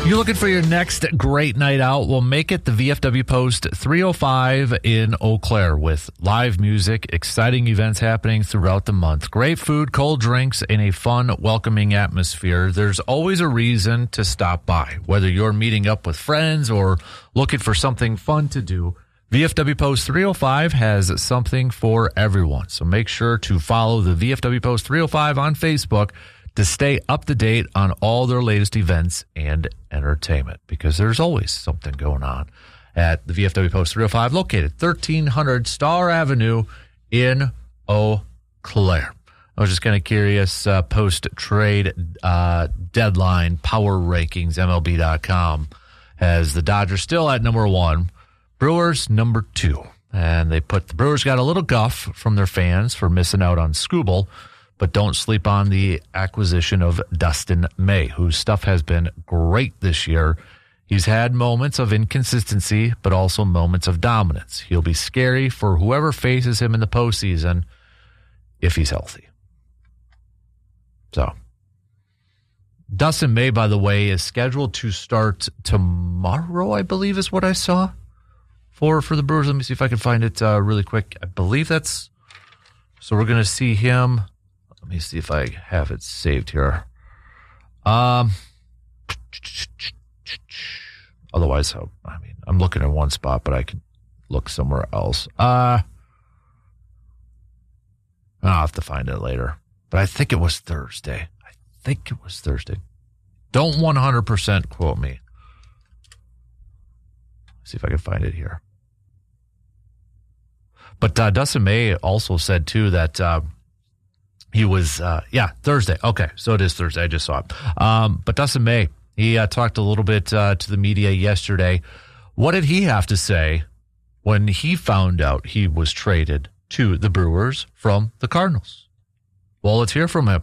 You're looking for your next great night out? Well, make it the VFW Post 305 in Eau Claire with live music, exciting events happening throughout the month, great food, cold drinks, and a fun, welcoming atmosphere. There's always a reason to stop by, whether you're meeting up with friends or looking for something fun to do. VFW Post 305 has something for everyone. So make sure to follow the VFW Post 305 on Facebook to stay up to date on all their latest events and entertainment, because there's always something going on at the VFW Post 305, located 1300 Star Avenue in Eau Claire. I was just kind of curious, post-trade deadline power rankings, MLB.com has the Dodgers still at number 1, Brewers number 2. And they put the Brewers got a little guff from their fans for missing out on Skubal, but don't sleep on the acquisition of Dustin May, whose stuff has been great this year. He's had moments of inconsistency, but also moments of dominance. He'll be scary for whoever faces him in the postseason if he's healthy. So, Dustin May, by the way, is scheduled to start tomorrow, I believe is what I saw for the Brewers. Let me see if I can find it really quick. I believe that's... So we're going to see him... Let me see if I have it saved here. Otherwise, I'm looking in one spot, but I can look somewhere else. I'll have to find it later. But I think it was Thursday. Don't 100% quote me. Let's see if I can find it here. But Dustin May also said, too, that... He was, Thursday. Okay, so it is Thursday. I just saw it. But Dustin May, he talked a little bit to the media yesterday. What did he have to say when he found out he was traded to the Brewers from the Cardinals? Well, let's hear from him.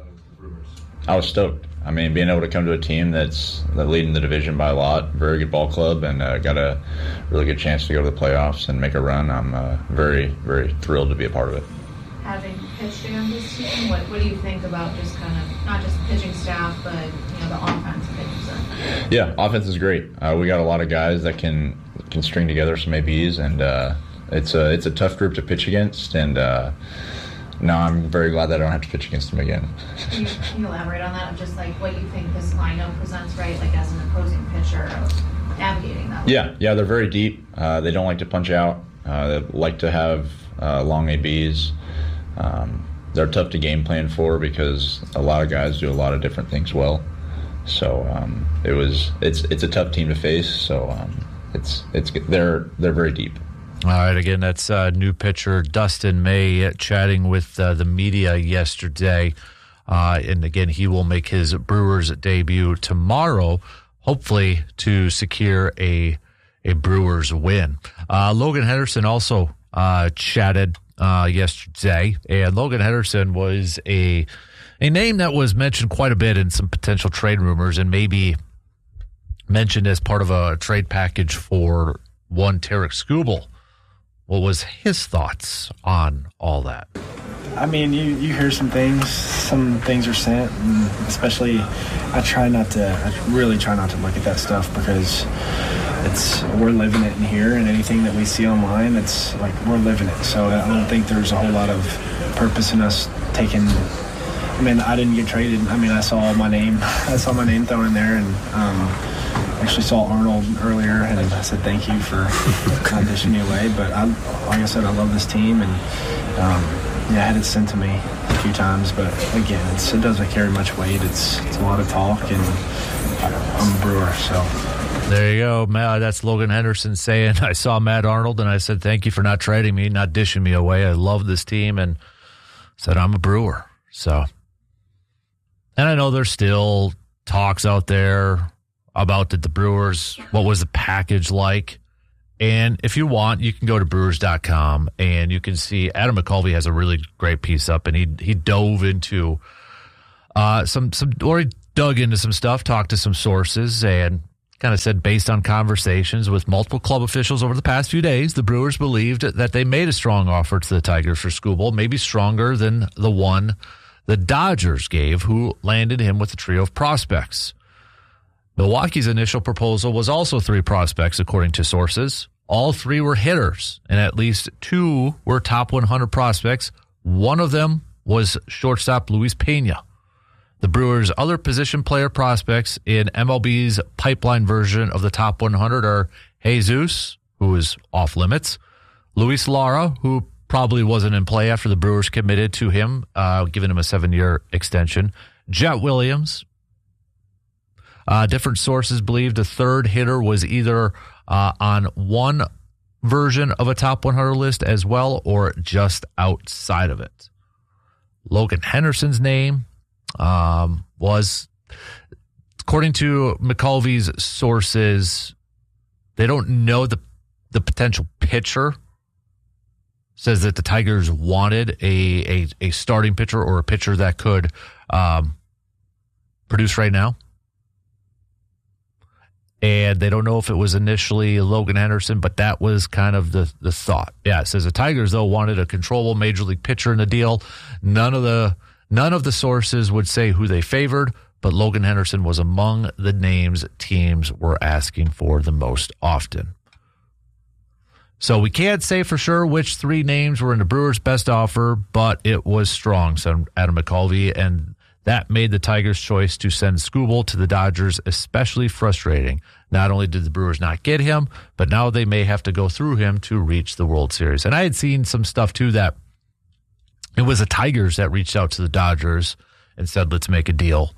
I was stoked. I mean, being able to come to a team that's leading the division by a lot, very good ball club, and got a really good chance to go to the playoffs and make a run. I'm very, very thrilled to be a part of it. Having pitched against this team, what do you think about just kind of not just the pitching staff, but the offense that they present? Yeah, offense is great. We got a lot of guys that can string together some ABs, and it's a tough group to pitch against. And now I'm very glad that I don't have to pitch against them again. Can you elaborate on that? Of just like what you think this lineup presents, right? Like as an opposing pitcher, of navigating that. Yeah, they're very deep. They don't like to punch out. They like to have long ABs. They're tough to game plan for because a lot of guys do a lot of different things well. So it's a tough team to face. So they're very deep. All right, again, that's new pitcher Dustin May chatting with the media yesterday. And again, he will make his Brewers debut tomorrow, hopefully to secure a Brewers win. Logan Henderson also chatted yesterday, and Logan Henderson was a name that was mentioned quite a bit in some potential trade rumors, and maybe mentioned as part of a trade package for one Tarik Skubal. What was his thoughts on all that? I mean, you hear some things are sent, and especially I really try not to look at that stuff because we're living it in here, and anything that we see online, it's like we're living it. So I don't think there's a whole lot of purpose in us taking. I mean, I didn't get traded. I mean, I saw my name thrown in there, and actually saw Arnold earlier, and I said thank you for not dishing me away. But like I said, I love this team, and I had it sent to me a few times, but again, it doesn't carry much weight. It's a lot of talk, and I'm a Brewer, so. There you go, Matt. That's Logan Henderson saying, I saw Matt Arnold, and I said, thank you for not trading me, not dishing me away. I love this team, and said, I'm a Brewer. So, and I know there's still talks out there about the Brewers, what was the package like. And if you want, you can go to Brewers.com, and you can see Adam McCulvey has a really great piece up, and he dove into he dug into some stuff, talked to some sources, and kind of said, based on conversations with multiple club officials over the past few days, the Brewers believed that they made a strong offer to the Tigers for Skubal, maybe stronger than the one the Dodgers gave, who landed him with a trio of prospects. Milwaukee's initial proposal was also 3 prospects, according to sources. All 3 were hitters, and at least 2 were top 100 prospects. One of them was shortstop Luis Pena. The Brewers' other position player prospects in MLB's pipeline version of the top 100 are Jesus, who is off limits, Luis Lara, who probably wasn't in play after the Brewers committed to him, giving him a 7-year extension, Jet Williams. Different sources believed a third hitter was either on one version of a top 100 list as well or just outside of it. Logan Henderson's name was, according to McCulvey's sources, they don't know the potential pitcher. Says that the Tigers wanted a starting pitcher or a pitcher that could produce right now. And they don't know if it was initially Logan Henderson, but that was kind of the thought. Yeah, it says the Tigers, though, wanted a controllable major league pitcher in the deal. None of the sources would say who they favored, but Logan Henderson was among the names teams were asking for the most often. So we can't say for sure which 3 names were in the Brewers' best offer, but it was strong, said Adam McCulvey, and that made the Tigers' choice to send Skubal to the Dodgers especially frustrating. Not only did the Brewers not get him, but now they may have to go through him to reach the World Series. And I had seen some stuff, too, that it was the Tigers that reached out to the Dodgers and said, let's make a deal.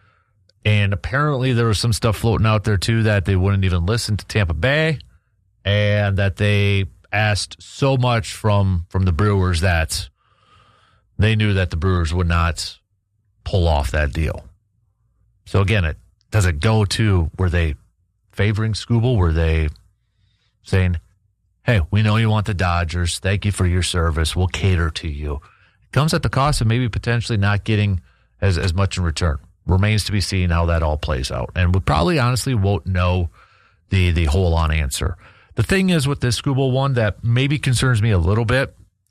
And apparently there was some stuff floating out there, too, that they wouldn't even listen to Tampa Bay and that they asked so much from the Brewers that they knew that the Brewers would not pull off that deal. So again, does it go to, were they favoring Skubal? Were they saying, hey, we know you want the Dodgers. Thank you for your service. We'll cater to you. It comes at the cost of maybe potentially not getting as much in return. Remains to be seen how that all plays out. And we probably honestly won't know the whole on answer. The thing is with this Skubal one that maybe concerns me a little bit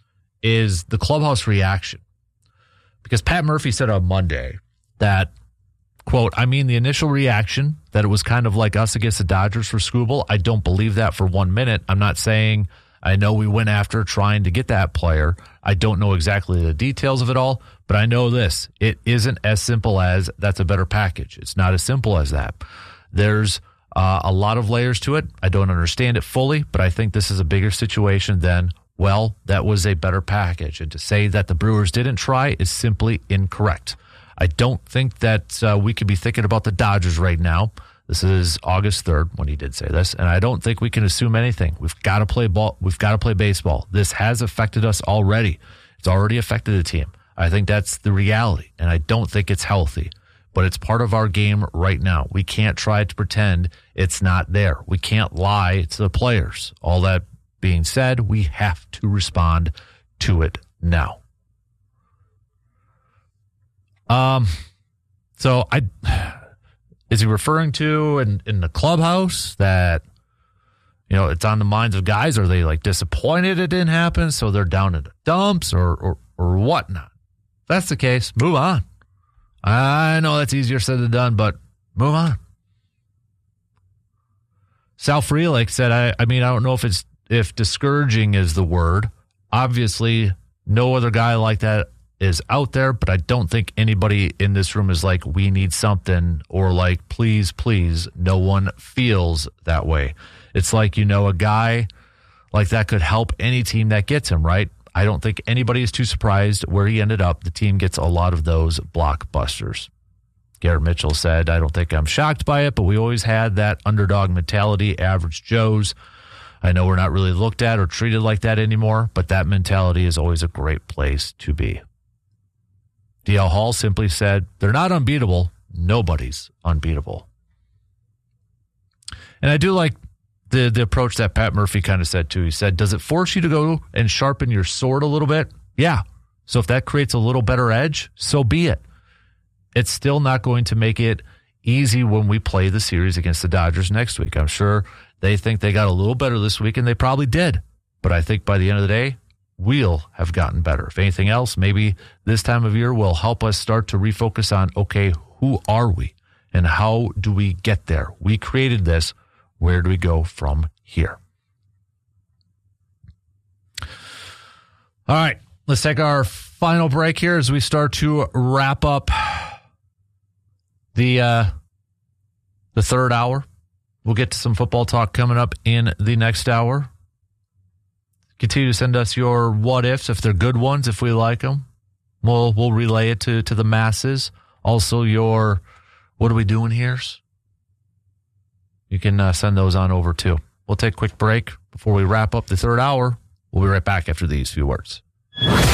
is the clubhouse reaction. Because Pat Murphy said on Monday that, quote, I mean, the initial reaction that it was kind of like us against the Dodgers for Skubal, I don't believe that for 1 minute. I'm not saying I know we went after trying to get that player. I don't know exactly the details of it all, but I know this. It isn't as simple as that's a better package. It's not as simple as that. There's a lot of layers to it. I don't understand it fully, but I think this is a bigger situation than, well, that was a better package. And to say that the Brewers didn't try is simply incorrect. I don't think that we could be thinking about the Dodgers right now. This is August 3rd when he did say this, and I don't think we can assume anything. We've got to play ball. We've got to play baseball. This has affected us already. It's already affected the team. I think that's the reality, and I don't think it's healthy. But it's part of our game right now. We can't try to pretend it's not there. We can't lie to the players. All that being said, we have to respond to it now. So is he referring to in the clubhouse that, you know, it's on the minds of guys? Are they like disappointed it didn't happen, so they're down in the dumps or whatnot? If that's the case, move on. I know that's easier said than done, but move on. Sal Frelick said, I mean, I don't know if discouraging is the word. Obviously, no other guy like that is out there, but I don't think anybody in this room is like, we need something, or like, please, please. No one feels that way. It's like, you know, a guy like that could help any team that gets him, right? I don't think anybody is too surprised where he ended up. The team gets a lot of those blockbusters. Garrett Mitchell said, I don't think I'm shocked by it, but we always had that underdog mentality, average Joes. I know we're not really looked at or treated like that anymore, but that mentality is always a great place to be. DL Hall simply said, they're not unbeatable. Nobody's unbeatable. And I do like the approach that Pat Murphy kind of said too. He said, does it force you to go and sharpen your sword a little bit? Yeah. So if that creates a little better edge, so be it. It's still not going to make it easy when we play the series against the Dodgers next week. I'm sure they think they got a little better this week, and they probably did. But I think by the end of the day, we'll have gotten better. If anything else, maybe this time of year will help us start to refocus on, okay, who are we? And how do we get there? We created this. Where do we go from here? All right, let's take our final break here as we start to wrap up the third hour. We'll get to some football talk coming up in the next hour. Continue to send us your what ifs if they're good ones, if we like them. We'll relay it to the masses. Also, your what are we doing here? You can send those on over too. We'll take a quick break before we wrap up the third hour. We'll be right back after these few words.